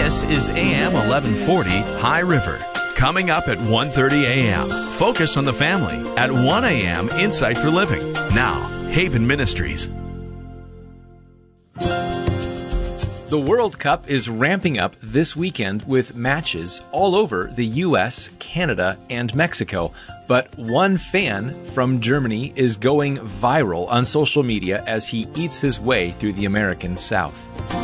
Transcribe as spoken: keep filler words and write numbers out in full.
This is A M eleven forty High River. Coming up at one thirty a.m., Focus on the Family. At one a.m., Insight for Living. Now, Haven Ministries. The World Cup is ramping up this weekend with matches all over the U S, Canada, and Mexico. But one fan from Germany is going viral on social media as he eats his way through the American South.